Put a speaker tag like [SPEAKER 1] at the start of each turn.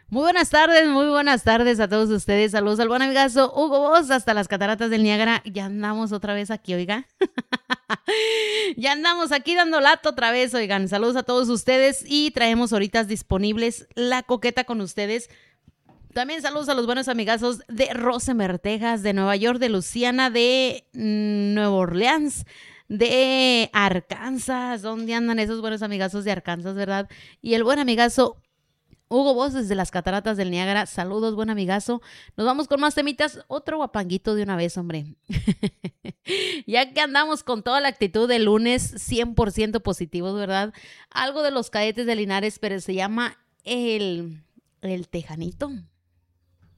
[SPEAKER 1] Muy buenas tardes a todos ustedes. Saludos al buen amigazo Hugo Boss hasta las cataratas del Niágara. Ya andamos otra vez aquí, oiga. Ya andamos aquí dando lata otra vez, oigan. Saludos a todos ustedes y traemos ahorita disponibles La Coqueta con ustedes. También saludos a los buenos amigazos de Rosenberg, Texas, de Nueva York, de Luisiana, de Nueva Orleans, de Arkansas. ¿Dónde andan esos buenos amigazos de Arkansas, verdad? Y el buen amigazo Hugo Boss desde las cataratas del Niágara. Saludos, buen amigazo. Nos vamos con más temitas. Otro guapanguito de una vez, hombre. Ya que andamos con toda la actitud de lunes 100% positivos, ¿verdad? Algo de los Cadetes de Linares, pero se llama el Tejanito.